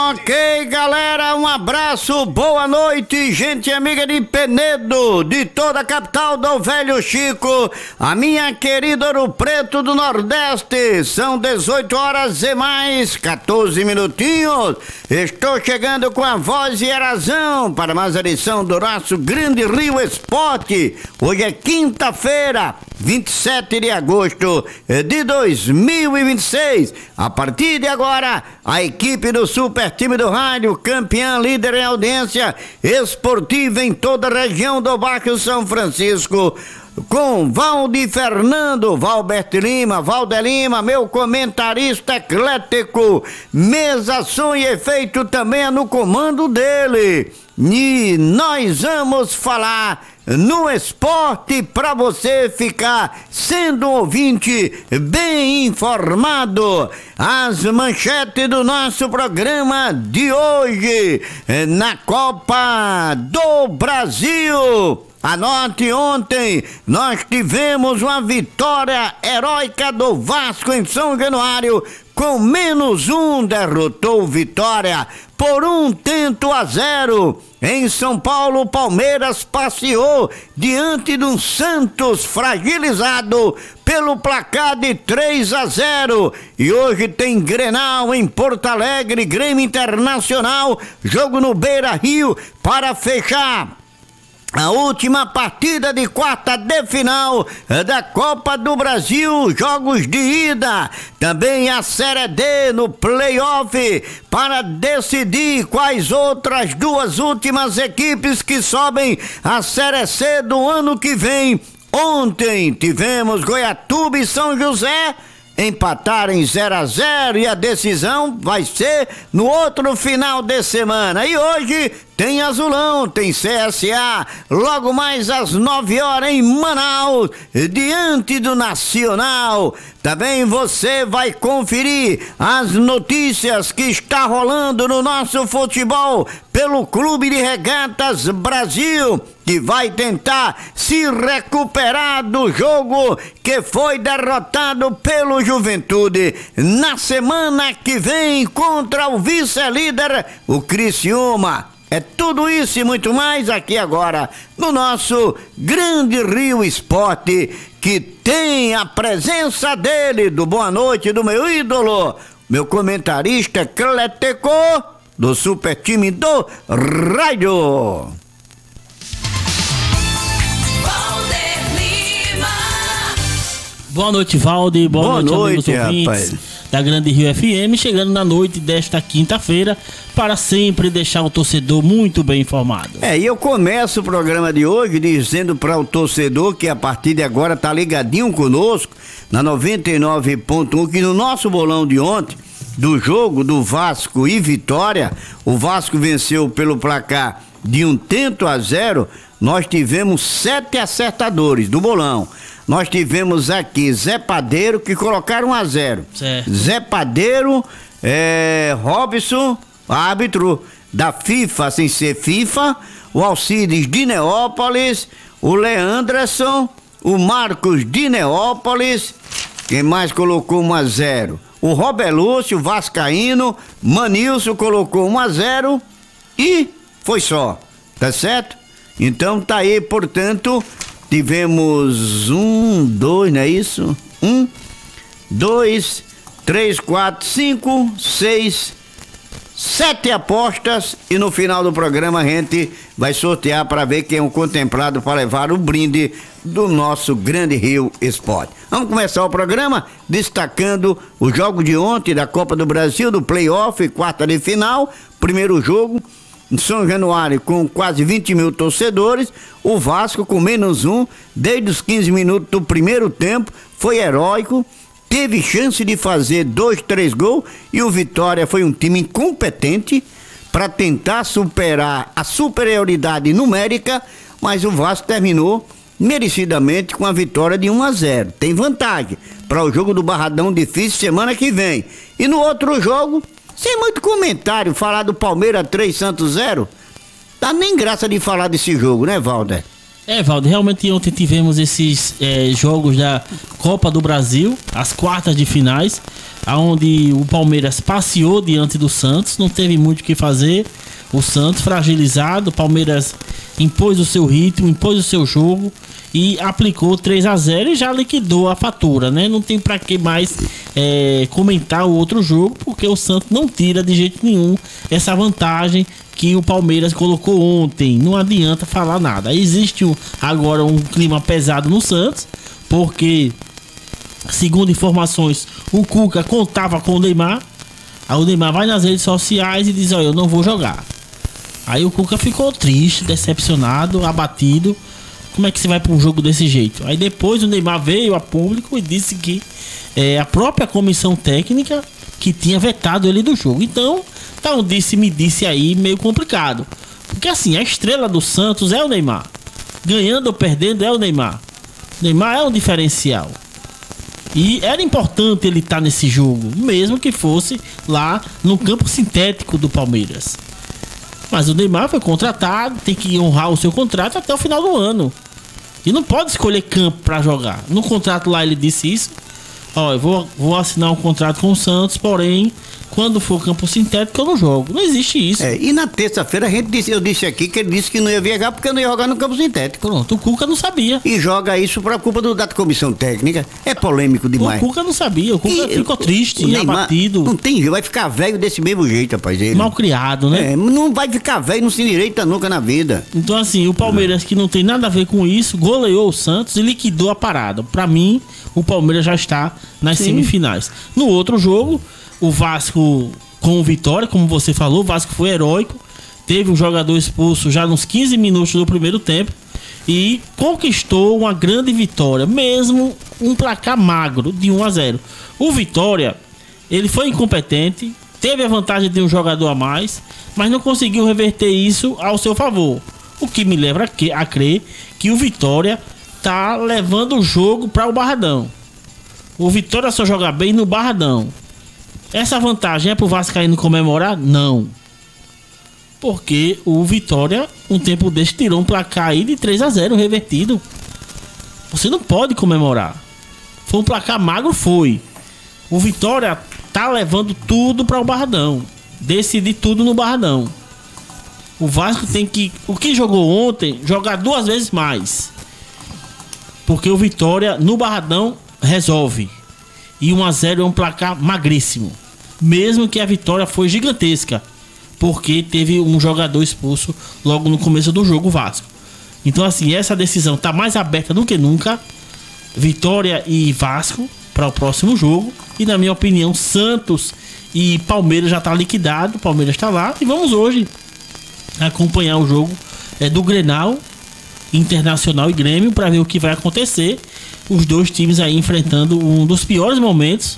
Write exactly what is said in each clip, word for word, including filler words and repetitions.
Ok, galera, um abraço, boa noite, gente amiga de Penedo, de toda a capital do Velho Chico, a minha querida Ouro Preto do Nordeste. São dezoito horas e mais quatorze minutinhos. Estou chegando com a voz e a razão para mais a edição do nosso Grande Rio Esporte. Hoje é quinta-feira, vinte e sete de agosto de dois mil e vinte e seis. A partir de agora, a equipe do Super Time do Rádio, campeã, líder em audiência esportiva em toda a região do Baixo São Francisco, com Valdir Fernando, Valberto Lima, Valder Lima, meu comentarista eclético, mesa, som e efeito também é no comando dele. E nós vamos falar no esporte para você ficar sendo um ouvinte bem informado. As manchetes do nosso programa de hoje na Copa do Brasil. Anote, ontem nós tivemos uma vitória heróica do Vasco em São Januário, com menos um, derrotou Vitória por um tento a zero. Em São Paulo, Palmeiras passeou diante de um Santos fragilizado pelo placar de três a zero. E hoje tem Grenal em Porto Alegre, Grêmio Internacional, jogo no Beira-Rio para fechar a última partida de quarta de final da Copa do Brasil, jogos de ida. Também a Série D no play-off para decidir quais outras duas últimas equipes que sobem a Série C do ano que vem. Ontem tivemos Goiatuba e São José empatar em zero a zero e a decisão vai ser no outro final de semana. E hoje tem Azulão, tem C S A, logo mais às nove horas em Manaus, diante do Nacional. Também você vai conferir as notícias que está rolando no nosso futebol pelo Clube de Regatas Brasil, que vai tentar se recuperar do jogo que foi derrotado pelo Juventude na semana que vem contra o vice-líder, o Criciúma. É tudo isso e muito mais aqui agora no nosso Grande Rio Esporte, que tem a presença dele, do Boa Noite, do meu ídolo, meu comentarista eclético do Super Time do Rádio. Boa noite, Valdir. Boa, Boa noite, noite, amigos ouvintes rapaz. Da Grande Rio F M, chegando na noite desta quinta-feira para sempre deixar o torcedor muito bem informado. É, e eu começo o programa de hoje dizendo para o torcedor que a partir de agora tá ligadinho conosco na noventa e nove ponto um, que no nosso bolão de ontem, do jogo do Vasco e Vitória, o Vasco venceu pelo placar de um tento a zero. Nós tivemos sete acertadores do bolão. Nós tivemos aqui Zé Padeiro, que colocaram um a zero. Certo. Zé Padeiro, é, Robson, árbitro da FIFA, sem ser FIFA, o Alcides de Neópolis, o Leanderson, o Marcos de Neópolis, quem mais colocou um a zero? O Robelúcio, Vascaíno, Manilson colocou um a zero e foi só, tá certo? Então tá aí, portanto, tivemos um, dois, não é isso? Um, dois, três, quatro, cinco, seis, sete apostas e no final do programa a gente vai sortear para ver quem é o contemplado para levar o brinde do nosso Grande Rio Esporte. Vamos começar o programa destacando o jogo de ontem da Copa do Brasil, do play-off, quarta de final, primeiro jogo em São Januário com quase vinte mil torcedores, o Vasco com menos um, desde os quinze minutos do primeiro tempo, foi heróico, teve chance de fazer dois, três gols e o Vitória foi um time incompetente para tentar superar a superioridade numérica, mas o Vasco terminou merecidamente com a vitória de um a zero. Tem vantagem para o jogo do Barradão difícil semana que vem. E no outro jogo, sem muito comentário, falar do Palmeiras três, Santos zero, dá nem graça de falar desse jogo, né, Valder? É, Valdir, realmente ontem tivemos esses é, jogos da Copa do Brasil, as quartas de finais, onde o Palmeiras passeou diante do Santos, não teve muito o que fazer. O Santos fragilizado, o Palmeiras impôs o seu ritmo, impôs o seu jogo e aplicou três a zero e já liquidou a fatura, né? Não tem pra que mais é, comentar o outro jogo, porque o Santos não tira de jeito nenhum essa vantagem que o Palmeiras colocou ontem. Não adianta falar nada. Existe um, agora um clima pesado no Santos, porque, segundo informações, o Cuca contava com o Neymar. Aí o Neymar vai nas redes sociais e diz: olha, eu não vou jogar. Aí o Cuca ficou triste, decepcionado, abatido. Como é que você vai para um jogo desse jeito? Aí depois o Neymar veio a público e disse que é a própria comissão técnica que tinha vetado ele do jogo. Então, tá um disse-me disse aí meio complicado. Porque assim, a estrela do Santos é o Neymar. Ganhando ou perdendo é o Neymar. O Neymar é um diferencial. E era importante ele estar nesse jogo, mesmo que fosse lá no campo sintético do Palmeiras. Mas o Neymar foi contratado, tem que honrar o seu contrato até o final do ano. E não pode escolher campo para jogar. No contrato lá ele disse isso. Ó, eu vou, vou assinar um contrato com o Santos, porém, quando for campo sintético eu não jogo. Não existe isso. É, e na terça-feira a gente disse, eu disse aqui que ele disse que não ia viajar porque não ia jogar no campo sintético. Pronto, o Cuca não sabia. E joga isso por culpa do, da comissão técnica. É polêmico demais. O Cuca não sabia, o Cuca e, ficou triste, o Neymar, abatido. Não tem jeito, vai ficar velho desse mesmo jeito, rapaz. Ele. Mal criado, né? É, não vai ficar velho, não se endireita nunca na vida. Então assim, o Palmeiras, que não tem nada a ver com isso, goleou o Santos e liquidou a parada. Pra mim, o Palmeiras já está nas Sim. semifinais. No outro jogo, o Vasco com o Vitória, como você falou, o Vasco foi heróico. Teve um jogador expulso já nos quinze minutos do primeiro tempo e conquistou uma grande vitória, mesmo um placar magro de um a zero. O Vitória, ele foi incompetente, teve a vantagem de um jogador a mais, mas não conseguiu reverter isso ao seu favor. O que me leva a crer que o Vitória tá levando o jogo para o Barradão. O Vitória só joga bem no Barradão. Essa vantagem é pro Vascaíno comemorar? Não. Porque o Vitória, um tempo desse, tirou um placar aí de três a zero revertido. Você não pode comemorar. Foi um placar magro, foi. O Vitória tá levando tudo para o Barradão. Decidir tudo no Barradão. O Vasco tem que... O que jogou ontem, jogar duas vezes mais. Porque o Vitória, no Barradão, resolve. E um a zero é um placar magríssimo. Mesmo que a vitória foi gigantesca. Porque teve um jogador expulso logo no começo do jogo, o Vasco. Então assim, essa decisão está mais aberta do que nunca. Vitória e Vasco para o próximo jogo. E na minha opinião, Santos e Palmeiras já está liquidado. O Palmeiras está lá. E vamos hoje acompanhar o jogo é, do Grenal, Internacional e Grêmio, para ver o que vai acontecer. Os dois times aí enfrentando um dos piores momentos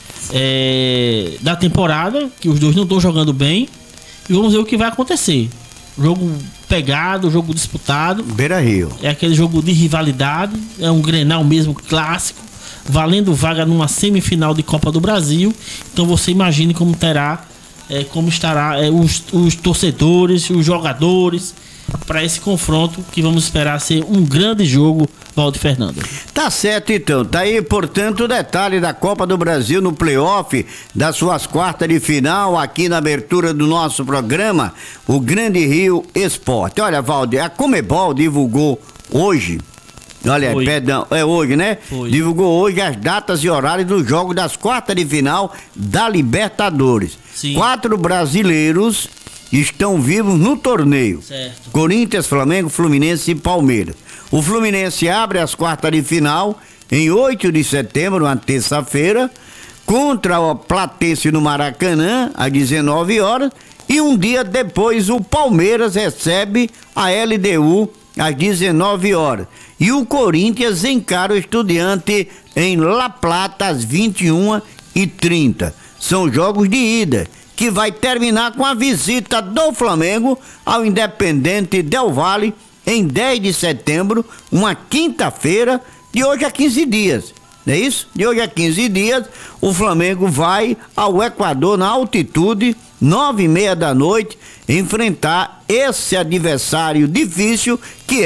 é, da temporada, que os dois não estão jogando bem. E vamos ver o que vai acontecer. Jogo pegado, jogo disputado. Beira-Rio. É aquele jogo de rivalidade. É um Grenal mesmo clássico, valendo vaga numa semifinal de Copa do Brasil. Então você imagine como terá, é, como estará é, os, os torcedores, os jogadores, para esse confronto que vamos esperar ser um grande jogo, Valdir Fernando. Tá certo então, tá aí portanto o detalhe da Copa do Brasil no playoff das suas quartas de final, aqui na abertura do nosso programa, o Grande Rio Esporte. Olha, Valdir, a Comebol divulgou hoje, olha, Foi. perdão, é hoje, né? Foi. Divulgou hoje as datas e horários dos jogos das quartas de final da Libertadores. Sim. Quatro brasileiros estão vivos no torneio. Certo. Corinthians, Flamengo, Fluminense e Palmeiras. O Fluminense abre as quartas de final em oito de setembro, uma terça-feira, contra o Platense no Maracanã, às dezenove horas, e um dia depois o Palmeiras recebe a L D U às dezenove horas. E o Corinthians encara o Estudiante em La Plata às vinte e uma e trinta. São jogos de ida, que vai terminar com a visita do Flamengo ao Independente Del Valle em dez de setembro, uma quinta-feira, de hoje a quinze dias. Não é isso? De hoje a quinze dias, o Flamengo vai ao Equador na altitude, nove e meia da noite, enfrentar esse adversário difícil que é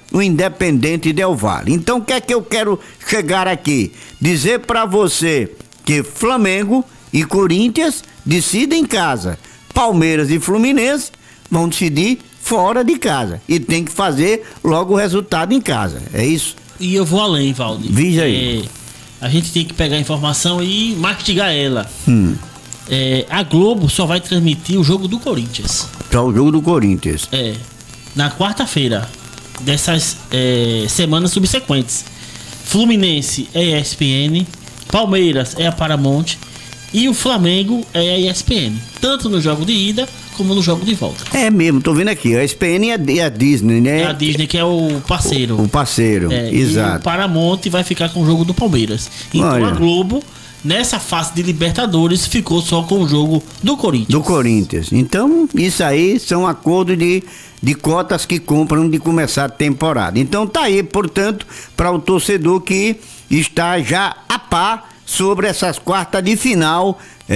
o Independente Del Valle. Então o que é que eu quero chegar aqui? Dizer para você que Flamengo e Corinthians decidem em casa, Palmeiras e Fluminense vão decidir fora de casa e tem que fazer logo o resultado em casa, é isso? E eu vou além, Valdir. Veja aí. É, a gente tem que pegar a informação e mastigar ela. Hum. É, a Globo só vai transmitir o jogo do Corinthians. Só o jogo do Corinthians. É, na quarta-feira dessas é, semanas subsequentes. Fluminense é E S P N, Palmeiras é a Paramount e o Flamengo é a E S P N. Tanto no jogo de ida como no jogo de volta. É mesmo, tô vendo aqui. A E S P N é a Disney, né? É a Disney que é o parceiro. O, o parceiro, é, exato. E o Paramount vai ficar com o jogo do Palmeiras. Então Olha. a Globo, nessa fase de Libertadores, ficou só com o jogo do Corinthians. Do Corinthians. Então, isso aí são acordos de, de cotas que compram de começar a temporada. Então tá aí, portanto, para o torcedor que está já a par sobre essas quartas de final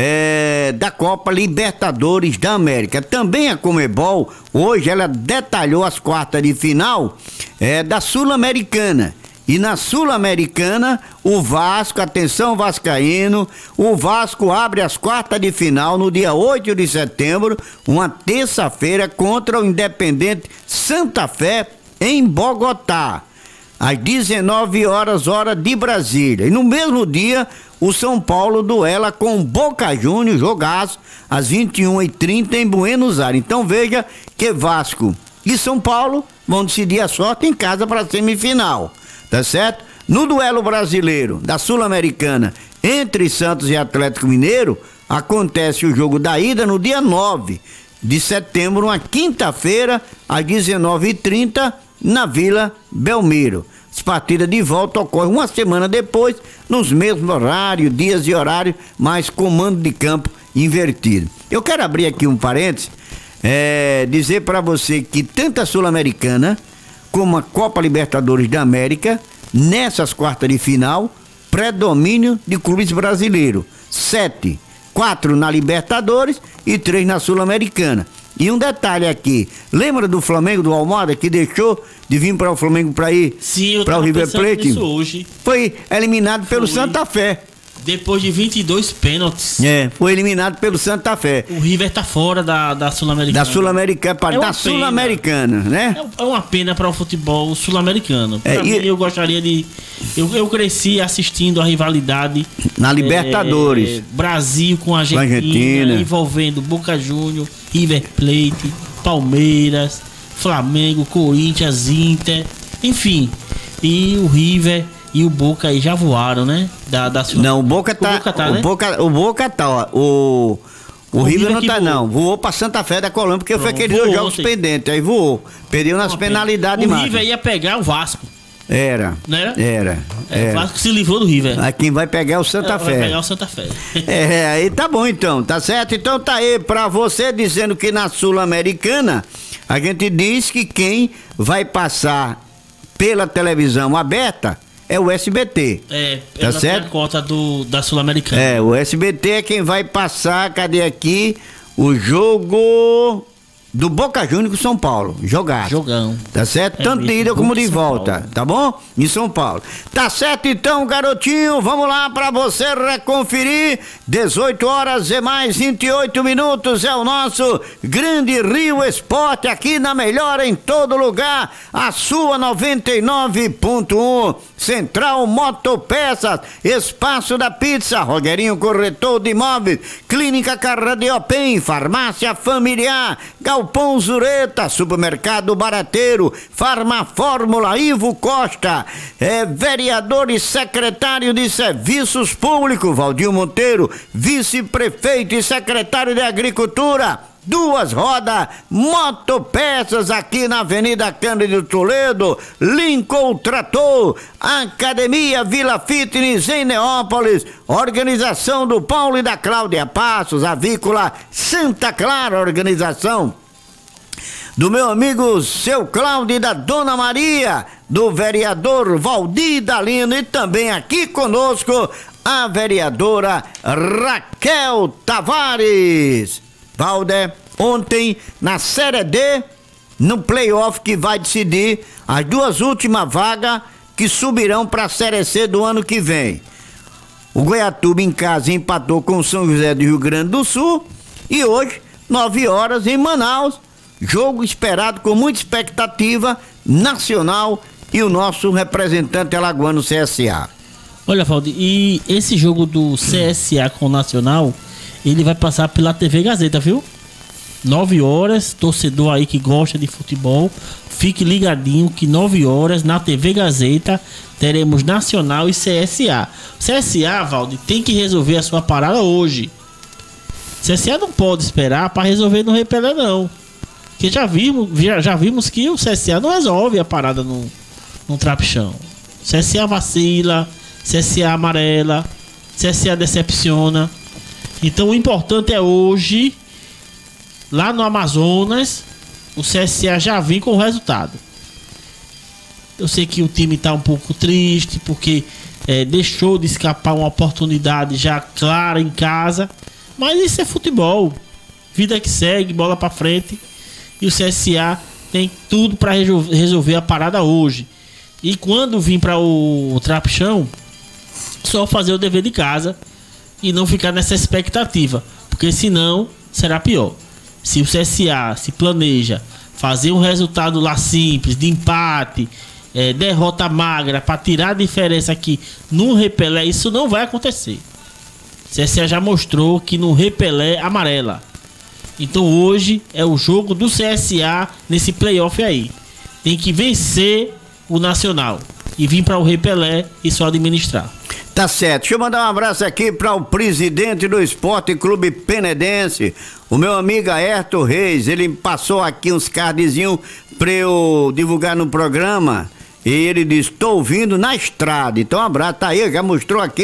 é, da Copa Libertadores da América. Também a Conmebol, hoje ela detalhou as quartas de final é, da Sul-Americana. E na Sul-Americana, o Vasco, atenção vascaíno, o Vasco abre as quartas de final no dia oito de setembro, uma terça-feira, contra o Independente Santa Fé, em Bogotá, às dezenove horas, hora de Brasília. E no mesmo dia, o São Paulo duela com o Boca Juniors, jogaço, às vinte e uma e trinta em Buenos Aires. Então veja que Vasco e São Paulo vão decidir a sorte em casa para a semifinal. Tá certo? No duelo brasileiro da Sul-Americana entre Santos e Atlético Mineiro, acontece o jogo da ida no dia nove de setembro, uma quinta-feira, às dezenove e trinta, na Vila Belmiro. As partidas de volta ocorrem uma semana depois, nos mesmos horários, dias e horários, mas comando de campo invertido. Eu quero abrir aqui um parênteses, é, dizer para você que tanto a Sul-Americana como a Copa Libertadores da América, nessas quartas de final, predomínio de clubes brasileiros. Sete, quatro na Libertadores e três na Sul-Americana. E um detalhe aqui, lembra do Flamengo, do Almada, que deixou de vir para o Flamengo para ir para o River Plate? Hoje. Foi eliminado pelo Foi. Santa Fé. Depois de vinte e dois pênaltis. É, foi eliminado pelo Santa Fé. O River tá fora da, da Sul-Americana. Da Sul-Americana, É uma da Sul-Americana, né? É uma pena para o futebol sul-americano. Para É, mim, e- eu gostaria de. Eu, eu cresci assistindo a rivalidade Na Libertadores. é, Brasil com a Argentina, Argentina. envolvendo Boca Juniors, River Plate, Palmeiras, Flamengo, Corinthians, Inter, enfim. E o River e o Boca aí já voaram, né? Da, da Sul- Não, o Boca tá. O Boca tá, o né? Boca, o Boca tá, ó. O, o, O River River não que tá, voou. não. Voou pra Santa Fé da Colômbia, porque foi Pronto, aqueles dois voou jogos ontem. pendentes. Aí voou. Perdeu nas Uma pena. penalidades O máximas. River ia pegar o Vasco, Era. não era? Era. É, o era. Vasco se livrou do River. Aí quem vai pegar é o Santa Vai Fé. pegar o Santa Fé. É, aí tá bom então, tá certo? Então tá aí pra você dizendo que na Sul-Americana a gente diz que quem vai passar pela televisão aberta é o S B T. É, Tá ela tem certo? a cota do, da Sul-Americana. É, o S B T é quem vai passar, cadê aqui? O jogo do Boca Juniors com São Paulo. Jogar. Jogão. Tá certo? É Tanto de mesmo, ida como Boca de e São volta, Paulo. tá bom? Em São Paulo. Tá certo então, garotinho? Vamos lá pra você reconferir. dezoito horas e mais vinte e oito minutos é o nosso Grande Rio Esporte aqui na melhor em todo lugar. A sua noventa e nove ponto um. Central Motopeças, Espaço da Pizza, Rogerinho Corretor de Imóveis, Clínica Carradiopen, Farmácia Familiar, Galpão Zureta, Supermercado Barateiro, Farmafórmula, Ivo Costa, é, vereador e secretário de Serviços Públicos, Valdir Monteiro, vice-prefeito e secretário de Agricultura, Duas Rodas Motopeças aqui na Avenida Cândido Toledo, Lincoln Trator, Academia Vila Fitness em Neópolis, organização do Paulo e da Cláudia Passos, Avícola Santa Clara, organização do meu amigo seu Cláudio e da Dona Maria, do vereador Valdir Dalino e também aqui conosco a vereadora Raquel Tavares. Valder, ontem na Série D no playoff que vai decidir as duas últimas vagas que subirão para a Série C do ano que vem. O Goiatuba em casa empatou com o São José do Rio Grande do Sul e hoje, nove horas em Manaus, jogo esperado com muita expectativa nacional e o nosso representante alagoano C S A. Olha, Valdir, e esse jogo do C S A com o Nacional, ele vai passar pela T V Gazeta, viu? nove horas, torcedor aí que gosta de futebol, fique ligadinho que nove horas na T V Gazeta teremos Nacional e C S A. C S A, Valdir, tem que resolver a sua parada hoje. C S A não pode esperar para resolver no Repelé, não. Porque já vimos, já, já vimos que o C S A não resolve a parada no, no trapichão. C S A vacila, C S A amarela, C S A decepciona. Então o importante é hoje, lá no Amazonas, o C S A já vem com o resultado. Eu sei que o time está um pouco triste, porque é, deixou de escapar uma oportunidade já clara em casa. Mas isso é futebol. Vida que segue, bola para frente. E o C S A tem tudo para resolver a parada hoje. E quando vir para o, o trapichão, só fazer o dever de casa e não ficar nessa expectativa, porque senão será pior. Se o C S A se planeja fazer um resultado lá simples, de empate, é, derrota magra, para tirar a diferença aqui no Repelé, isso não vai acontecer. O C S A já mostrou que no Repelé amarela. Então hoje é o jogo do C S A nesse playoff aí. Tem que vencer o Nacional e vir para o Repelé e só administrar. Tá certo, deixa eu mandar um abraço aqui para o presidente do Esporte Clube Penedense, o meu amigo Ayrton Reis. Ele passou aqui uns cardzinhos para eu divulgar no programa e ele disse: estou ouvindo na estrada. Então um abraço, tá aí, já mostrou aqui